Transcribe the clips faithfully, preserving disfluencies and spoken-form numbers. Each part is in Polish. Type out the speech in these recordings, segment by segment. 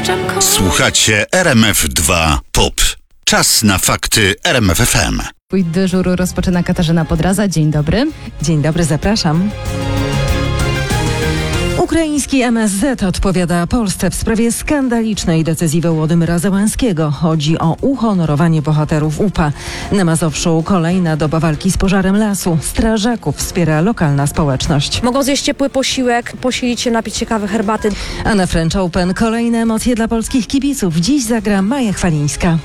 Słuchacie R M F dwa Pop. Czas na fakty R M F F M. Twój dyżur rozpoczyna Katarzyna Podraza. Dzień dobry. Dzień dobry, zapraszam. Ukraiński M S Z odpowiada Polsce w sprawie skandalicznej decyzji Wołodymyra Zełenskiego. Chodzi o uhonorowanie bohaterów U P A. Na Mazowszu kolejna doba walki z pożarem lasu. Strażaków wspiera lokalna społeczność. Mogą zjeść ciepły posiłek, posilić się, napić ciekawe herbaty. A na French Open kolejne emocje dla polskich kibiców. Dziś zagra Maja Chwalińska.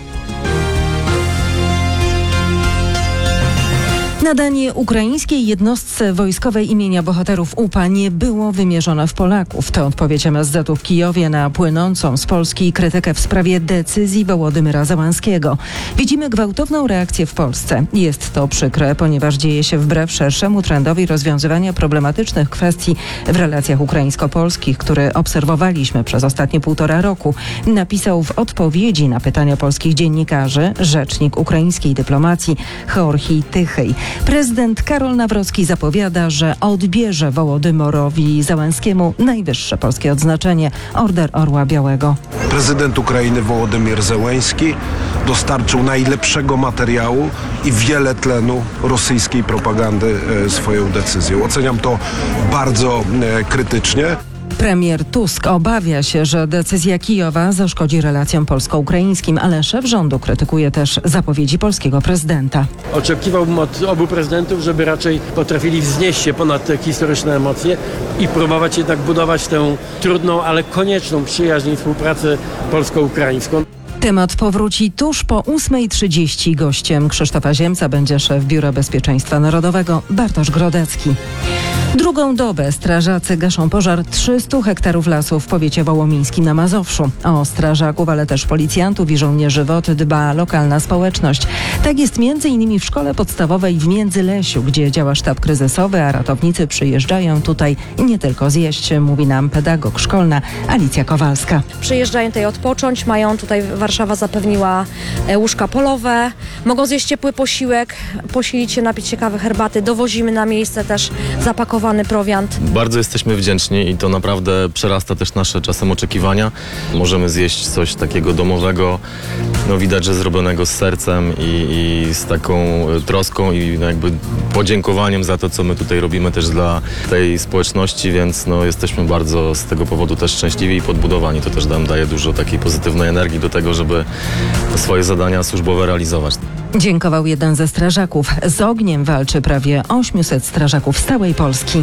Nadanie ukraińskiej jednostce wojskowej imienia bohaterów U P A nie było wymierzone w Polaków. To odpowiedź M S Z-u w Kijowie na płynącą z Polski krytykę w sprawie decyzji Wołodymyra Zełenskiego. Widzimy gwałtowną reakcję w Polsce. Jest to przykre, ponieważ dzieje się wbrew szerszemu trendowi rozwiązywania problematycznych kwestii w relacjach ukraińsko-polskich, który obserwowaliśmy przez ostatnie półtora roku. Napisał w odpowiedzi na pytania polskich dziennikarzy rzecznik ukraińskiej dyplomacji Georgij Tychyj. Prezydent Karol Nawrocki zapowiada, że odbierze Wołodymyrowi Zełenskiemu najwyższe polskie odznaczenie Order Orła Białego. Prezydent Ukrainy Wołodymyr Zełenski dostarczył najlepszego materiału i wiele tlenu rosyjskiej propagandy swoją decyzją. Oceniam to bardzo krytycznie. Premier Tusk obawia się, że decyzja Kijowa zaszkodzi relacjom polsko-ukraińskim, ale szef rządu krytykuje też zapowiedzi polskiego prezydenta. Oczekiwałbym od obu prezydentów, żeby raczej potrafili wznieść się ponad te historyczne emocje i próbować jednak budować tę trudną, ale konieczną przyjaźń i współpracę polsko-ukraińską. Temat powróci tuż po ósmej trzydzieści. Gościem Krzysztofa Ziemca będzie szef Biura Bezpieczeństwa Narodowego Bartosz Grodecki. Drugą dobę strażacy gaszą pożar trzystu hektarów lasu w powiecie wołomińskim na Mazowszu. O strażaków, ale też policjantów i żołnierzy W O T dba lokalna społeczność. Tak jest między innymi w szkole podstawowej w Międzylesiu, gdzie działa sztab kryzysowy, a ratownicy przyjeżdżają tutaj nie tylko zjeść, mówi nam pedagog szkolna Alicja Kowalska. Przyjeżdżają tutaj odpocząć, mają tutaj, Warszawa zapewniła łóżka polowe, mogą zjeść ciepły posiłek, posilić się, napić ciekawe herbaty. Dowozimy na miejsce też zapakowany prowiant. Bardzo jesteśmy wdzięczni i to naprawdę przerasta też nasze czasem oczekiwania. Możemy zjeść coś takiego domowego, no widać, że zrobionego z sercem i, i z taką troską i jakby podziękowaniem za to, co my tutaj robimy też dla tej społeczności, więc no jesteśmy bardzo z tego powodu też szczęśliwi i podbudowani. To też nam daje dużo takiej pozytywnej energii do tego, żeby swoje zadania służbowe realizować. Dziękował jeden ze strażaków. Z ogniem walczy prawie osiemset strażaków z całej Polski.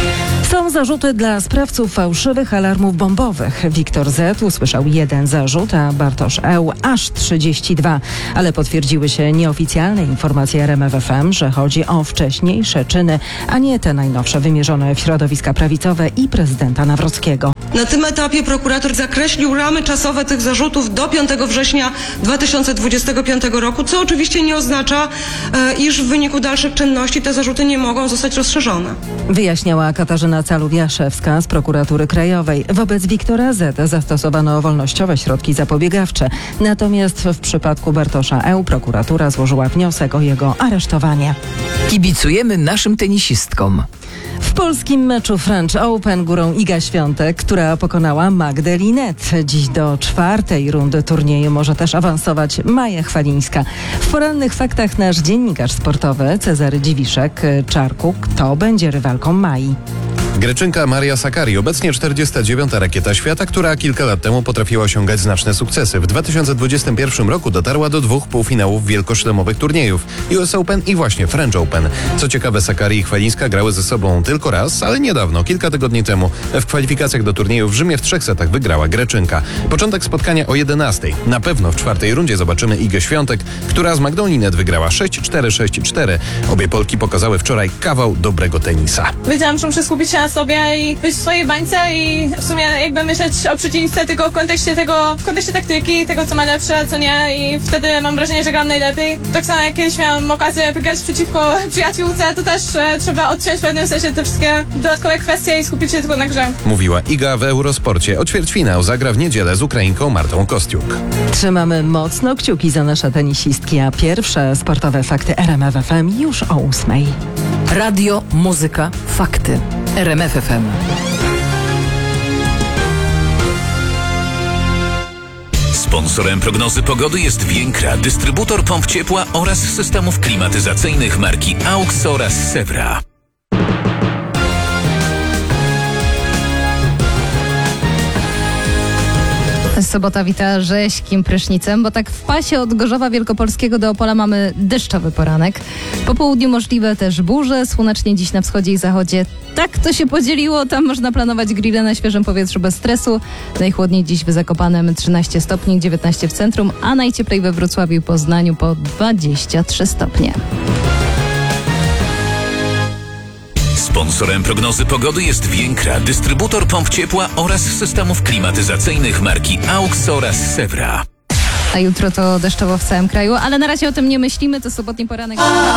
Są zarzuty dla sprawców fałszywych alarmów bombowych. Wiktor Z. usłyszał jeden zarzut, a Bartosz E. aż trzydzieści dwa. Ale potwierdziły się nieoficjalne informacje R M F F M, że chodzi o wcześniejsze czyny, a nie te najnowsze wymierzone w środowiska prawicowe i prezydenta Nawrockiego. Na tym etapie prokurator zakreślił ramy czasowe tych zarzutów do piątego września dwa tysiące dwudziestego piątego roku, co oczywiście nie oznacza, e, iż w wyniku dalszych czynności te zarzuty nie mogą zostać rozszerzone. Wyjaśniała Katarzyna Caluwiaszewska z Prokuratury Krajowej. Wobec Wiktora Z. zastosowano wolnościowe środki zapobiegawcze. Natomiast w przypadku Bartosza E. prokuratura złożyła wniosek o jego aresztowanie. Kibicujemy naszym tenisistkom. W polskim meczu French Open górą Iga Świątek, która pokonała Magdę Linnet. Dziś do czwartej rundy turnieju może też awansować Maja Chwalińska. W porannych faktach nasz dziennikarz sportowy Cezary Dziwiszek-Czarku. Kto będzie rywalką Mai? Greczynka Maria Sakkari, obecnie czterdziesta dziewiąta rakieta świata, która kilka lat temu potrafiła osiągać znaczne sukcesy. W dwa tysiące dwudziestym pierwszym roku dotarła do dwóch półfinałów wielkoszlemowych turniejów U S Open i właśnie French Open. Co ciekawe, Sakkari i Chwalińska grały ze sobą tylko raz, ale niedawno, kilka tygodni temu. W kwalifikacjach do turnieju w Rzymie w trzech setach wygrała Greczynka. Początek spotkania o jedenastej. Na pewno w czwartej rundzie zobaczymy Igę Świątek, która z Magdą Linnet wygrała sześć cztery sześć cztery. Obie Polki pokazały wczoraj kawał dobrego tenisa. Wiedziałam, że muszę skupić się na sobie i być w swojej bańce i w sumie jakby myśleć o przeciwnicy tylko w kontekście tego, w kontekście taktyki, tego co ma lepsze, a co nie i wtedy mam wrażenie, że gram najlepiej. Tak samo jak kiedyś miałam okazję wygrać przeciwko przyjaciółce, to też e, trzeba odciąć w pewnym sensie te wszystkie dodatkowe kwestie i skupić się tylko na grze. Mówiła Iga w Eurosporcie. O ćwierćfinał zagra w niedzielę z Ukrainką Martą Kostiuk. Trzymamy mocno kciuki za nasze tenisistki, a pierwsze sportowe fakty R M F F M już o ósmej. Radio, muzyka, fakty. R M F F M. Sponsorem prognozy pogody jest Więkra, dystrybutor pomp ciepła oraz systemów klimatyzacyjnych marki AUX oraz Sewra. Sobota wita rześkim prysznicem, bo tak w pasie od Gorzowa Wielkopolskiego do Opola mamy deszczowy poranek. Po południu możliwe też burze, słonecznie dziś na wschodzie i zachodzie. Tak to się podzieliło, tam można planować grille na świeżym powietrzu bez stresu. Najchłodniej dziś w Zakopanem trzynaście stopni, dziewiętnaście w centrum, a najcieplej we Wrocławiu i Poznaniu po dwadzieścia trzy stopnie. Sponsorem prognozy pogody jest Więkra, dystrybutor pomp ciepła oraz systemów klimatyzacyjnych marki AUX oraz Sewra. A jutro to deszczowo w całym kraju, ale na razie o tym nie myślimy, to sobotni poranek.